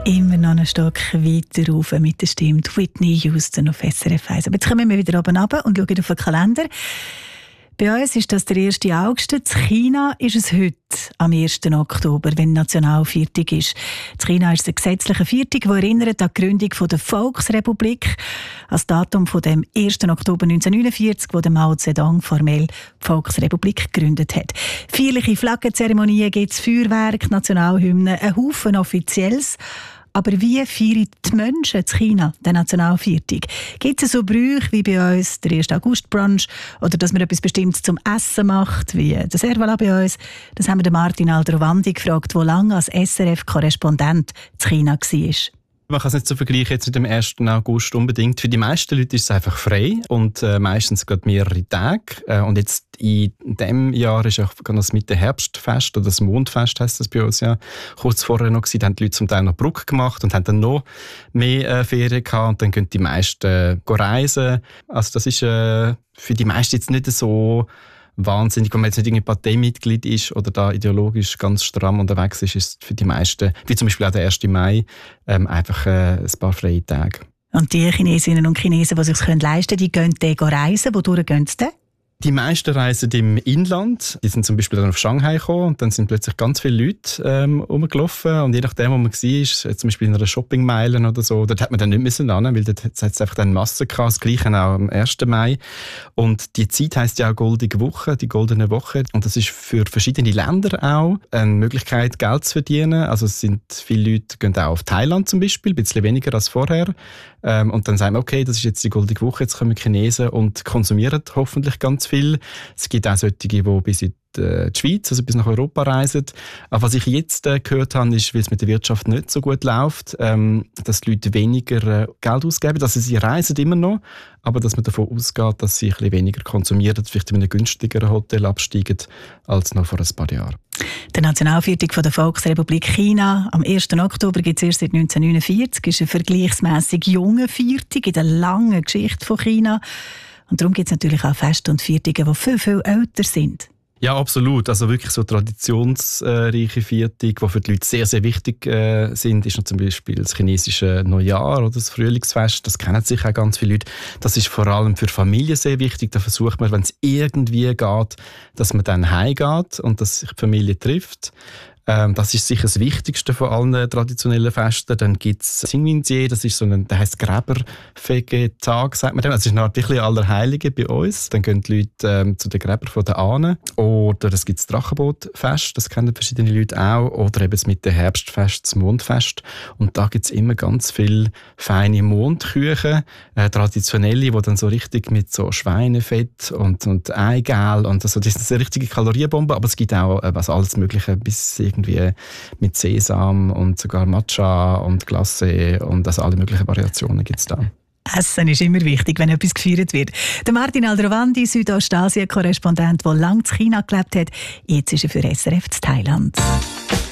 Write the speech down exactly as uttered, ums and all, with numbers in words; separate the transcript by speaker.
Speaker 1: Immer noch einen Stock weiter rauf mit der Stimme Whitney Houston auf S R F eins. Aber jetzt kommen wir wieder oben runter und schauen auf den Kalender. Bei uns ist das der erste August. In China ist es heute, am ersten Oktober, wenn Nationalviertag ist. In China ist es ein gesetzlicher Viertag, der erinnert an die Gründung der Volksrepublik, als Datum von dem ersten Oktober neunzehnhundertneunundvierzig, wo der Mao Zedong formell die Volksrepublik gegründet hat. Feierliche Flaggenzeremonien gibt es, Feuerwerk, Nationalhymnen, ein Haufen Offizielles. Aber wie feiern die Menschen in China den Nationalviertag? Gibt es so Brüche wie bei uns der erste August-Brunch oder dass man etwas Bestimmtes zum Essen macht, wie das Servala bei uns? Das haben wir Martin Aldrovandi gefragt, der lange als S R F-Korrespondent in China war.
Speaker 2: Man kann es nicht so vergleichen jetzt mit dem ersten August unbedingt. Für die meisten Leute ist es einfach frei und äh, meistens gerade mehrere Tage. Äh, und jetzt in diesem Jahr ist auch das Mitte Herbstfest oder das Mondfest heisst das bei uns ja kurz vorher noch gewesen. Da haben die Leute zum Teil noch Brücke gemacht und haben dann noch mehr äh, Ferien gehabt und dann können die meisten äh, reisen. Also das ist äh, für die meisten jetzt nicht so wahnsinnig, wenn man jetzt nicht irgendwie Parteimitglied ist oder da ideologisch ganz stramm unterwegs ist, ist für die meisten, wie zum Beispiel auch der ersten Mai, ähm, einfach äh, ein paar freie Tage.
Speaker 1: Und die Chinesinnen und Chinesen, die es sich leisten können, die gehen dann reisen. Wodurch gehen sie denn?
Speaker 2: Die meisten reisen im Inland. Die sind zum Beispiel dann auf Shanghai gekommen und dann sind plötzlich ganz viele Leute ähm, rumgelaufen. Und je nachdem, wo man war, zum Beispiel in einer Shoppingmeile oder so, dort hat man dann nicht müssen hin, weil dort hat es einfach dann Massen gehabt. Das Gleiche auch am ersten Mai. Und die Zeit heisst ja auch Goldige Woche, die Goldene Woche. Und das ist für verschiedene Länder auch eine Möglichkeit, Geld zu verdienen. Also es sind viele Leute gehen auch auf Thailand zum Beispiel, ein bisschen weniger als vorher. Ähm, und dann sagen wir, okay, das ist jetzt die Goldige Woche, jetzt kommen Chinesen und konsumieren hoffentlich ganz viel. Es gibt auch solche, die bis in die Schweiz, also bis nach Europa reisen. Aber was ich jetzt äh, gehört habe, ist, weil es mit der Wirtschaft nicht so gut läuft, ähm, dass die Leute weniger äh, Geld ausgeben. Also sie reisen immer noch, aber dass man davon ausgeht, dass sie ein bisschen weniger konsumieren, vielleicht in einem günstigeren Hotel absteigen als noch vor ein paar Jahren.
Speaker 1: Der Nationalviertag der Volksrepublik China am ersten Oktober gibt es erst seit neunzehnhundertneunundvierzig. Ist ein vergleichsmässig junger Viertag in der langen Geschichte von China. Und darum gibt es natürlich auch Feste und Viertage, die viel, viel älter sind.
Speaker 2: Ja, absolut. Also wirklich so traditionsreiche Viertage, die für die Leute sehr, sehr wichtig äh, sind, ist noch zum Beispiel das chinesische Neujahr oder das Frühlingsfest. Das kennen sicher auch ganz viele Leute. Das ist vor allem für Familien sehr wichtig. Da versucht man, wenn es irgendwie geht, dass man dann heimgeht und dass sich die Familie trifft. Ähm, das ist sicher das Wichtigste von allen traditionellen Festen. Dann gibt es Xingminjie, das ist so ein, der heisst Gräberfegetag, sagt man dem. Das ist eine Art wirklich Allerheiligen bei uns. Dann gehen die Leute ähm, zu den Gräbern von den Ahnen. Oder es gibt das Drachenbootfest, das kennen verschiedene Leute auch. Oder eben das mit dem Herbstfest, das Mondfest. Und da gibt es immer ganz viele feine Mondküchen, äh, traditionelle, die dann so richtig mit so Schweinefett und, und Eigelb und also das ist eine richtige Kalorienbombe. Aber es gibt auch äh, was alles Mögliche bis irgendwie mit Sesam und sogar Matcha und Glacé und also alle möglichen Variationen gibt es da.
Speaker 1: Essen ist immer wichtig, wenn etwas gefeiert wird. Der Martin Aldrovandi, Südostasien-Korrespondent, der lange in China gelebt hat, jetzt ist er für S R F in Thailand.